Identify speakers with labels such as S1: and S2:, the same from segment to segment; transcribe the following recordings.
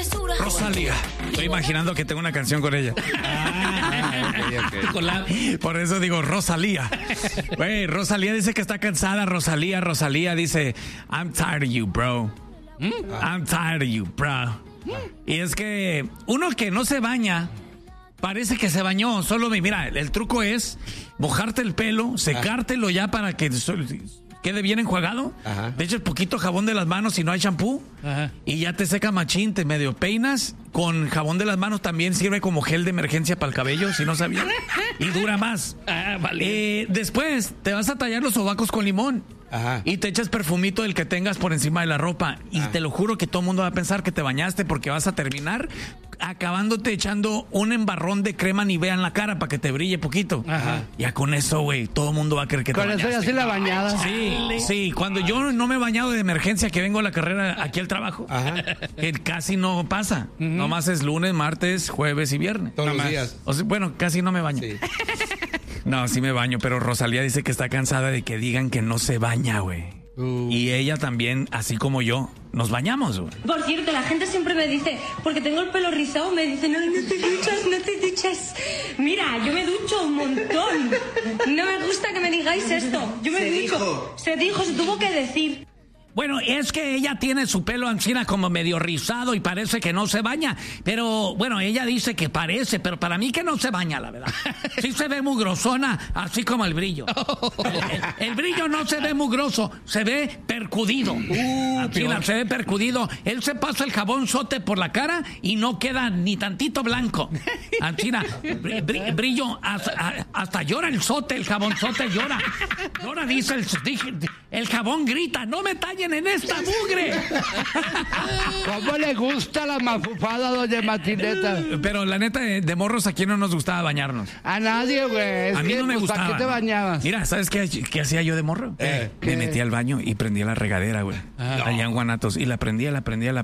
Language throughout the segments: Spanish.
S1: travesura.
S2: Rosalía. Estoy imaginando que tengo una canción con ella.
S3: Okay.
S2: Por eso digo Rosalía. Güey, Rosalía dice que está cansada. Rosalía dice, I'm tired of you, bro. I'm tired of you, bro. Y es que uno que no se baña parece que se bañó. Solo mira, el truco es mojarte el pelo, secártelo ya para que quede bien enjuagado.
S4: Ajá.
S2: De hecho, el poquito jabón de las manos si no hay shampoo.
S3: Ajá.
S2: Y ya te seca machín, te medio peinas. Con jabón de las manos también sirve como gel de emergencia para el cabello, si no sabías. Y dura más.
S3: Vale.
S2: Después te vas a tallar los sobacos con limón.
S4: Ajá.
S2: Y te echas perfumito del que tengas por encima de la ropa. Y te lo juro que todo el mundo va a pensar que te bañaste porque vas a terminar acabándote echando un embarrón de crema Nivea en la cara para que te brille poquito.
S3: Ajá.
S2: Ya con eso, güey, todo el mundo va a creer que
S5: Con
S2: te
S5: eso
S2: bañaste.
S5: ya sí la bañada.
S2: Sí. Cuando yo no me he bañado de emergencia que vengo a la carrera aquí al trabajo,
S4: Ajá.
S2: que casi no pasa. Nomás es lunes, martes, jueves y viernes.
S4: Todos los
S2: Nomás.
S4: días.
S2: O sea, bueno, casi no me baño.
S4: Sí.
S2: No, sí me baño, pero Rosalía dice que está cansada de que digan que no se baña, güey. Y ella también, así como yo, nos bañamos, güey.
S6: Por cierto, la gente siempre me dice, porque tengo el pelo rizado, me dicen, no te duchas. Mira, yo me ducho un montón. No me gusta que me digáis esto. Yo me ducho. Se dijo, se tuvo que decir.
S2: Bueno, es que ella tiene su pelo ancina como medio rizado y parece que no se baña. Pero, bueno, ella dice que parece, pero para mí que no se baña, la verdad. Sí se ve mugrosona, así como el brillo. El brillo no se ve mugroso, se ve percudido. Ancina, se ve percudido. Él se pasa el jabón sote por la cara y no queda ni tantito blanco. Ancina, brillo, hasta llora el sote, el jabón sote llora. Llora, dice el jabón grita, no me tallen en esta mugre.
S5: ¿Cómo le gusta la mafufada, doña Martineta?
S2: Pero la neta, de morros aquí no nos gustaba bañarnos.
S5: A nadie, güey.
S2: A mí no me gustaba.
S5: ¿Para qué te bañabas?
S2: Mira, ¿sabes qué hacía yo de morro?
S5: ¿Qué?
S2: Me metía al baño y prendía la regadera, güey. Allá en Guanatos. Y la prendía,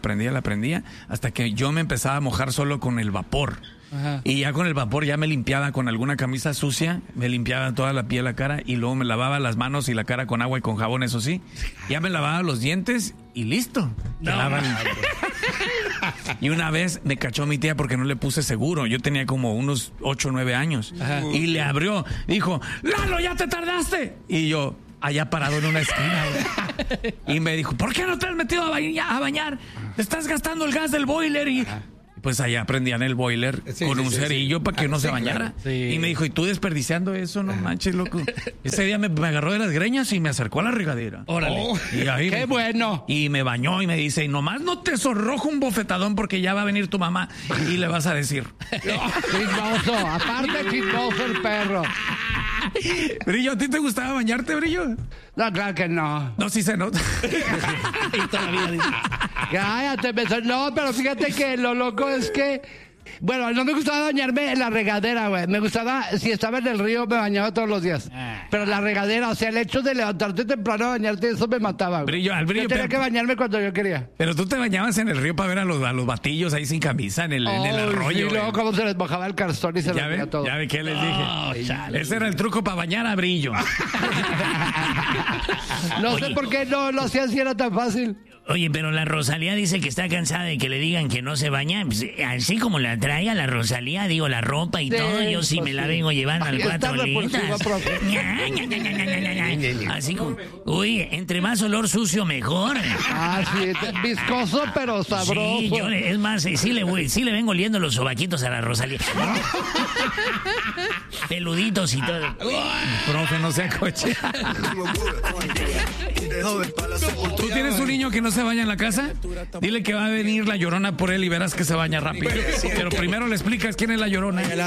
S2: hasta que yo me empezaba a mojar solo con el vapor.
S5: Ajá.
S2: Y ya con el vapor ya me limpiaba con alguna camisa sucia, me limpiaba toda la piel, la cara, y luego me lavaba las manos y la cara con agua y con jabón, eso sí. Ya me lavaba los dientes y listo. Y una vez me cachó mi tía porque no le puse seguro. Yo tenía como unos 8 o 9 años. Ajá. Y le abrió, dijo, ¡Lalo, ya te tardaste! Y yo, allá parado en una esquina, güey. Y me dijo, ¿por qué no te has metido a bañar? Te estás gastando el gas del boiler y... Pues allá prendían el boiler con un cerillo para que no se bañara.
S3: Claro. Sí.
S2: Y me dijo, ¿y tú desperdiciando eso? No manches, loco. Ese día me agarró de las greñas y me acercó a la regadera.
S3: Órale.
S2: Y ahí
S5: ¡Qué bueno!
S2: Y me bañó y me dice, y nomás no te sonrojo un bofetadón porque ya va a venir tu mamá y le vas a decir.
S5: Chismoso, aparte chismoso el perro.
S2: Brillo, ¿a ti te gustaba bañarte, Brillo?
S5: No, claro que no.
S2: No, sí se nota.
S3: Y todavía dice,
S5: Cállate, no, pero fíjate que lo loco es que... Bueno, no me gustaba bañarme en la regadera, güey. Me gustaba, si estaba en el río, me bañaba todos los días. Pero la regadera, o sea, el hecho de levantarte temprano a bañarte, eso me mataba, güey.
S2: Brillo, al brillo.
S5: Yo tenía que bañarme cuando yo quería.
S2: Pero tú te bañabas en el río para ver a los batillos ahí sin camisa en el arroyo.
S5: Y luego cómo se les mojaba el calzón y se les veía todo.
S2: Ya ve que les dije.
S3: Oh, chale.
S2: Ese era el truco para bañar a Brillo.
S5: No sé por qué no lo hacían si era tan fácil.
S7: Oye, pero la Rosalía dice que está cansada de que le digan que no se baña. Pues, así como la traiga la Rosalía, digo, la ropa y todo, yo sí me la vengo llevando al 4 litros. Así como, uy, entre más olor sucio, mejor.
S5: Ah, sí, viscoso pero sabroso.
S7: Sí, yo, es más, sí le vengo oliendo los sobaquitos a la Rosalía. Peluditos y todo.
S2: Profe, no sea coche. ¿Tú tienes un niño que no se baña en la casa? Dile que va a venir la Llorona por él y verás que se baña rápido. Pero primero le explicas quién es la Llorona.